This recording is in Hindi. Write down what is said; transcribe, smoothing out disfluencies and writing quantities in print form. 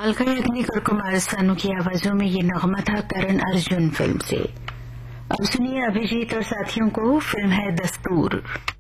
अलका याग्निक और कुमार सानू की आवाजों में ये नगमा था करण अर्जुन फिल्म से। अब सुनिए अभिजीत और साथियों को, फिल्म है दस्तूर।